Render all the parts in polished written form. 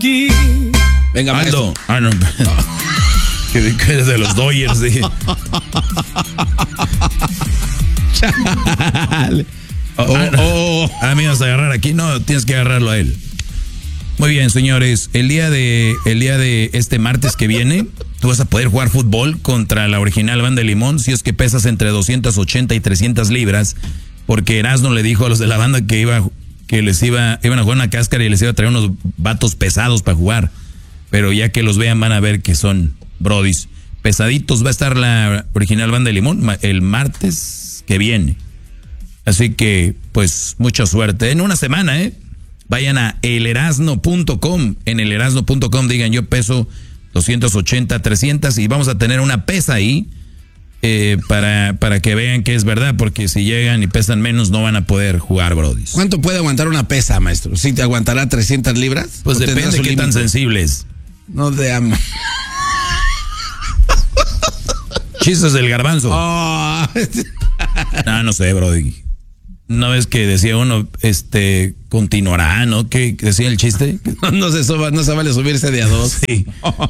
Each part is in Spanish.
Venga, Aldo. No. Que eres de los Dodgers, dije. Chale. Me vas a agarrar aquí. No, tienes que agarrarlo a él. Muy bien, señores. El día de este martes que viene, tú vas a poder jugar fútbol contra la original Banda de Limón si es que pesas entre 280 y 300 libras, porque Erasmo le dijo a los de la banda que iban a jugar una cáscara y les iba a traer unos vatos pesados para jugar. Pero ya que los vean van a ver que son brodis pesaditos. Va a estar la original Banda de Limón el martes que viene. Así que, pues, mucha suerte. En una semana, vayan a elerasno.com. En elerasno.com digan yo peso 280, 300 y vamos a tener una pesa ahí para que vean que es verdad, porque si llegan y pesan menos no van a poder jugar, brodis. ¿Cuánto puede aguantar una pesa, maestro? ¿Sí te aguantará 300 libras? Pues depende de qué tan sensibles. No te amo. Chistes del garbanzo. Oh. No sé, brody. ¿No ves que decía uno, continuará, ¿no? ¿Qué decía el chiste? No se vale subirse de a dos. Sí.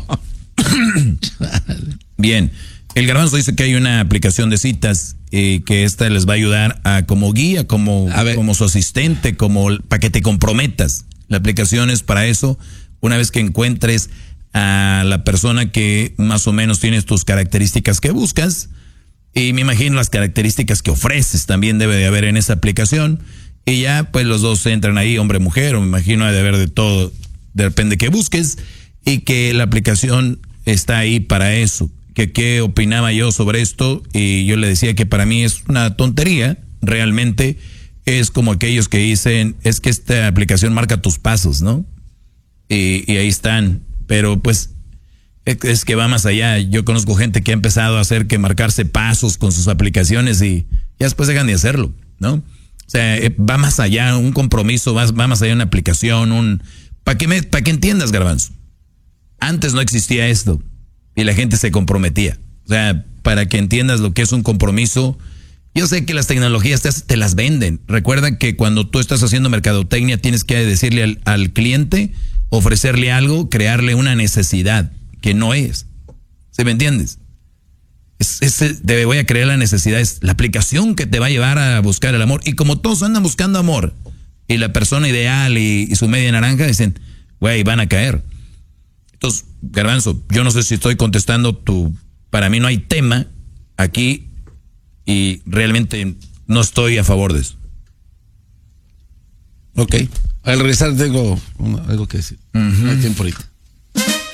Bien. El garbanzo dice que hay una aplicación de citas que esta les va a ayudar como guía, como su asistente, para que te comprometas. La aplicación es para eso. Una vez que encuentres a la persona que más o menos tiene tus características que buscas, y me imagino las características que ofreces también debe de haber en esa aplicación, y ya pues los dos entran ahí, hombre, mujer, o me imagino debe de haber de todo, depende que busques, y que la aplicación está ahí para eso. ¿Qué opinaba yo sobre esto? Y yo le decía que para mí es una tontería, realmente es como aquellos que dicen, es que esta aplicación marca tus pasos, ¿no? Y ahí están, pero pues es que va más allá. Yo conozco gente que ha empezado a hacer que marcarse pasos con sus aplicaciones y ya después dejan de hacerlo, ¿no? O sea, va más allá, un compromiso, va más allá una aplicación, para que entiendas, garbanzo. Antes no existía esto y la gente se comprometía. O sea, para que entiendas lo que es un compromiso. Yo sé que las tecnologías te las venden. Recuerda que cuando tú estás haciendo mercadotecnia tienes que decirle al cliente, ofrecerle algo, crearle una necesidad que no es. ¿Sí me entiendes? Voy a crear la necesidad, es la aplicación que te va a llevar a buscar el amor. Y como todos andan buscando amor, y la persona ideal y su media naranja, dicen, güey, van a caer. Entonces, garbanzo, yo no sé si estoy contestando para mí no hay tema aquí y realmente no estoy a favor de eso. Ok. Al regresar tengo algo que decir. No hay tiempo ahorita.